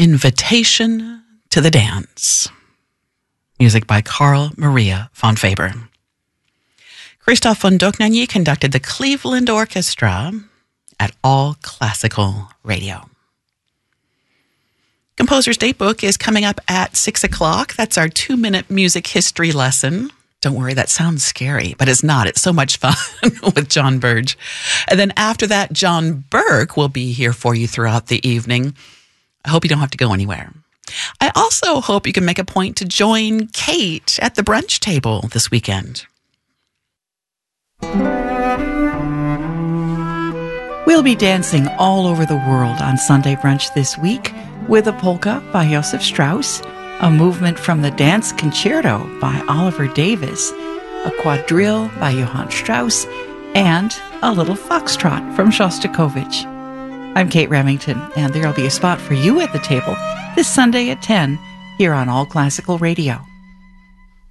Invitation to the Dance. Music by Carl Maria von Faber. Christoph von Dohnanyi conducted the Cleveland Orchestra at All Classical Radio. Composer's Datebook is coming up at 6 o'clock. That's our 2-minute music history lesson. Don't worry, that sounds scary, but it's not. It's so much fun with John Burge. And then after that, John Burke will be here for you throughout the evening. I hope you don't have to go anywhere. I also hope you can make a point to join Kate at the brunch table this weekend. We'll be dancing all over the world on Sunday brunch this week with a polka by Josef Strauss, a movement from the Dance Concerto by Oliver Davis, a quadrille by Johann Strauss, and a little foxtrot from Shostakovich. I'm Kate Remington, and there'll be a spot for you at the table this Sunday at 10 here on All Classical Radio.